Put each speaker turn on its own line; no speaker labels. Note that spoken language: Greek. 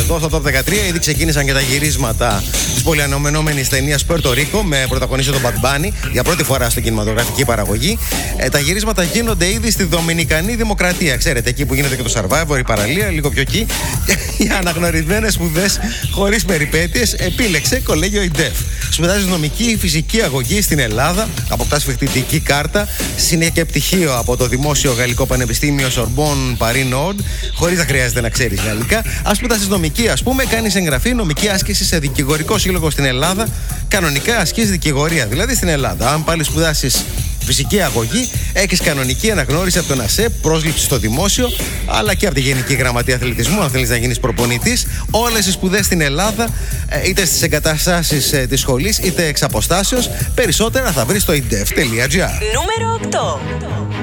εδώ στο Top 13 ήδη ξεκίνησαν και τα γυρίσματα της πολυανομενόμενης ταινίας Puerto Rico με πρωταγωνιστή τον Bad Bunny για πρώτη φορά στην κινηματογραφική παραγωγή. Τα γυρίσματα γίνονται ήδη στη Δομινικανή Δημοκρατία. Ξέρετε, εκεί που γίνεται και το Survivor, η παραλία, λίγο πιο εκεί. Για αναγνωρισμένες σπουδές χωρίς περιπέτειες, επίλεξε κολέγιο ΙΝΤΕΦ. Σπουδάζει νομική φυσική αγωγή στην Ελλάδα, αποκτάς φοιτητική κάρτα, συνέχεια και πτυχίο από το Δημόσιο Γαλλικό Πανεπιστήμιο Sorbonne Paris Nord, χωρίς να χρειάζεται να ξέρεις γαλλικά. Ας σπουδάσεις νομική, ας πούμε, κάνεις εγγραφή νομική άσκηση σε δικηγορικό σύλλογο στην Ελλάδα. Κανονικά ασκείς δικηγορία, δηλαδή στην Ελλάδα. Αν πάλι σπουδάσεις φυσική αγωγή, έχεις κανονική αναγνώριση από τον ΑΣΕΠ, πρόσληψη στο δημόσιο, αλλά και από τη Γενική Γραμματεία Αθλητισμού, αν θέλεις να γίνεις προπονητής. Όλες οι σπουδές στην Ελλάδα, είτε στις εγκαταστάσεις της σχολής, είτε εξ αποστάσεως. Περισσότερα θα βρεις στο indef.gr.
Νούμερο 8.